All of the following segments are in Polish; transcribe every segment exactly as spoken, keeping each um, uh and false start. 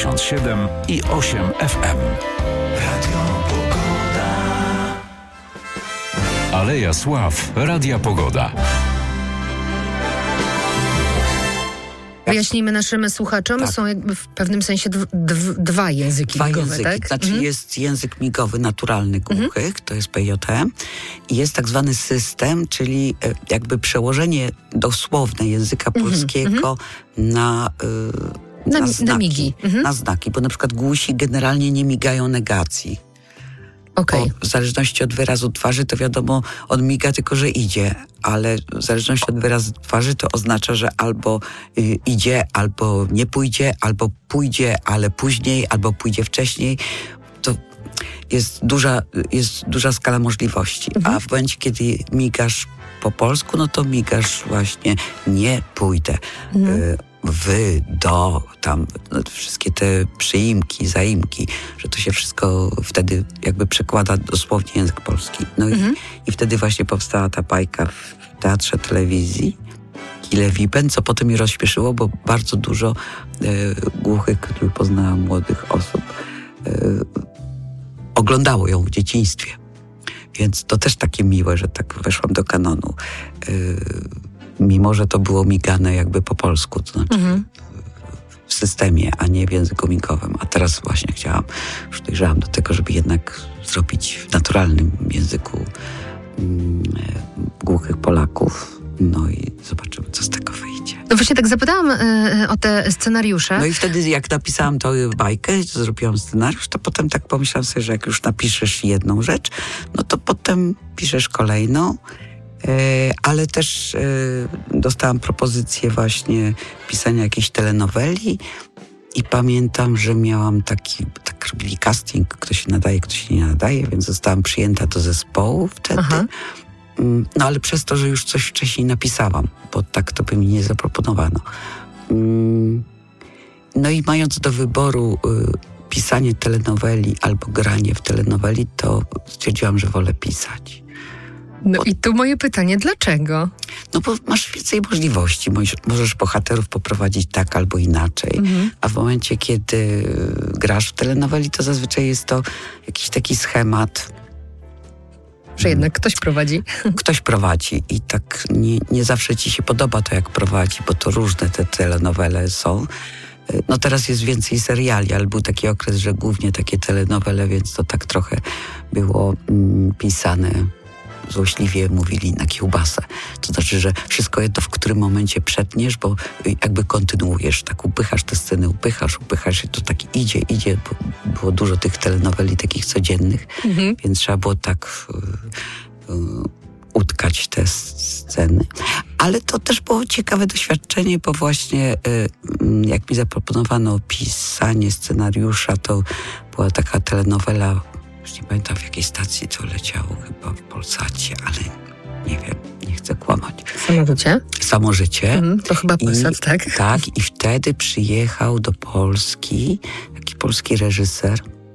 dziewięćdziesiąt siedem i osiem F M. Radio Pogoda. Aleja Sław, Radia Pogoda. Wyjaśnijmy naszym słuchaczom, Tak. są jakby w pewnym sensie dw, dw, dwa języki Dwa migowe, języki, tak? znaczy Mhm. jest język migowy naturalny głuchych, mhm. to jest P J T, i jest tak zwany system, czyli e, jakby przełożenie dosłowne języka polskiego mhm. na, e, na, na, na znaki, migi. Mhm. na znaki, bo na przykład głusi generalnie nie migają negacji. Okej. Bo w zależności od wyrazu twarzy to wiadomo, on miga tylko, że idzie, ale w zależności od wyrazu twarzy to oznacza, że albo y, idzie, albo nie pójdzie, albo pójdzie, ale później, albo pójdzie wcześniej. To jest duża, jest duża skala możliwości. Mhm. A w momencie, kiedy migasz po polsku, no to migasz właśnie nie pójdę. Mhm. Y, wy, do, tam no, wszystkie te przyimki, zaimki, że to się wszystko wtedy jakby przekłada dosłownie język polski. No mhm. i, i wtedy właśnie powstała ta bajka w teatrze telewizji Kile Wipen, co potem mnie rozśmieszyło, bo bardzo dużo e, głuchych, których poznałam, młodych osób, e, oglądało ją w dzieciństwie. Więc to też takie miłe, że tak weszłam do kanonu. E, mimo że to było migane jakby po polsku, to znaczy mhm. w systemie, a nie w języku migowym. A teraz właśnie chciałam, już dojrzałam do tego, żeby jednak zrobić w naturalnym języku mm, głuchych Polaków. No i zobaczymy, co z tego wyjdzie. No właśnie tak zapytałam y, o te scenariusze. No i wtedy jak napisałam tą bajkę, zrobiłam scenariusz, to potem tak pomyślałam sobie, że jak już napiszesz jedną rzecz, no to potem piszesz kolejną. Ale też dostałam propozycję właśnie pisania jakiejś telenoweli i pamiętam, że miałam taki, tak robili casting, kto się nadaje, kto się nie nadaje, więc zostałam przyjęta do zespołu wtedy. Aha. No ale przez to, że już coś wcześniej napisałam, bo tak to by mi nie zaproponowano. No i mając do wyboru pisanie telenoweli albo granie w telenoweli, to stwierdziłam, że wolę pisać. No bo, i tu moje pytanie, dlaczego? No bo masz więcej możliwości. Możesz, możesz bohaterów poprowadzić tak albo inaczej. Mhm. A w momencie, kiedy grasz w telenoweli, to zazwyczaj jest to jakiś taki schemat. Że jednak ktoś prowadzi. Ktoś prowadzi i tak nie, nie zawsze ci się podoba to, jak prowadzi, bo to różne te telenowele są. No teraz jest więcej seriali, ale był taki okres, że głównie takie telenowele, więc to tak trochę było mm, pisane... złośliwie mówili na kiełbasę. To znaczy, że wszystko jedno, w którym momencie przetniesz, bo jakby kontynuujesz, tak upychasz te sceny, upychasz, upychasz i to tak idzie, idzie. Bo było dużo tych telenoweli takich codziennych, mhm. więc trzeba było tak y, y, utkać te sceny. Ale to też było ciekawe doświadczenie, bo właśnie y, jak mi zaproponowano pisanie scenariusza, to była taka telenowela, już nie pamiętam w jakiej stacji to leciało, chyba w Polsacie, ale nie wiem, nie chcę kłamać. Samo życie? Samo życie. Mm, to chyba Polsat, I, tak? Tak, i wtedy przyjechał do Polski taki polski reżyser.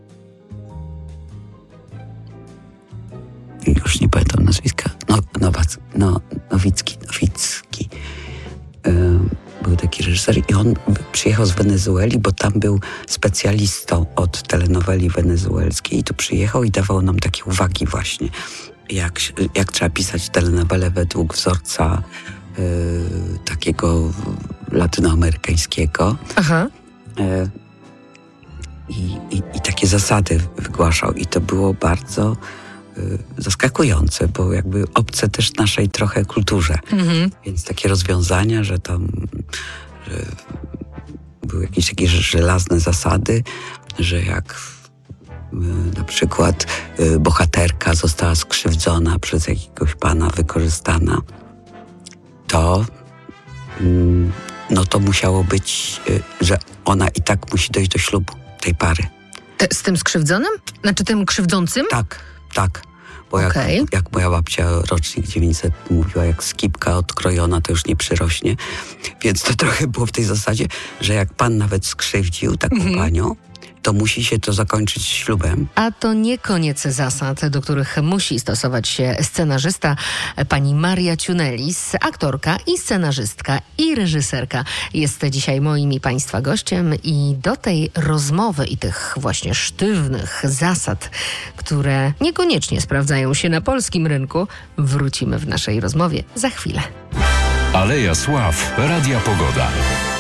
Już nie pamiętam nazwiska. No, Nowac, no, Nowicki, Nowicki. Um, Był taki reżyser i on przyjechał z Wenezueli, bo tam był specjalistą od telenoweli wenezuelskiej i tu przyjechał i dawał nam takie uwagi właśnie, jak, jak trzeba pisać telenowelę według wzorca y, takiego latynoamerykańskiego. Aha. Y, i, i, I takie zasady wygłaszał i to było bardzo y, zaskakujące, bo jakby obce też naszej trochę kulturze. Mhm. Więc takie rozwiązania, że tam że były jakieś takie żelazne zasady, że jak y, na przykład y, bohaterka została skrzywdzona przez jakiegoś pana, wykorzystana, to y, no to musiało być, y, że ona i tak musi dojść do ślubu tej pary. Te, z tym skrzywdzonym? Znaczy tym krzywdzącym? Tak, tak. Bo okay. jak, jak moja babcia rocznik dziewięćset mówiła, jak skipka odkrojona, to już nie przyrośnie. Więc to trochę było w tej zasadzie, że jak pan nawet skrzywdził taką mm-hmm. panią, to musi się to zakończyć ślubem. A to nie koniec zasad, do których musi stosować się scenarzysta pani Maria Ciunelis, aktorka i scenarzystka i reżyserka. Jest dzisiaj moim i państwa gościem i do tej rozmowy i tych właśnie sztywnych zasad, które niekoniecznie sprawdzają się na polskim rynku, wrócimy w naszej rozmowie za chwilę. Aleja Sław, Radia Pogoda.